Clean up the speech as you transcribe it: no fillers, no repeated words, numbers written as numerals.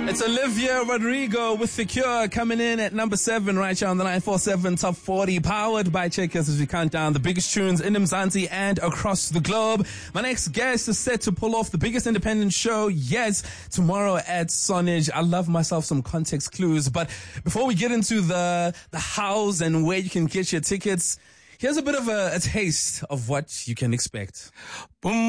It's Olivia Rodrigo with The Cure coming in at number 7 right here on the 947 Top 40, powered by Checkers as we count down the biggest tunes in Mzansi and across the globe. My next guest is set to pull off the biggest independent show yet tomorrow at Sonnage. I love myself some context clues, but before we get into the hows and where you can get your tickets, here's a bit of a taste of what you can expect. Boom.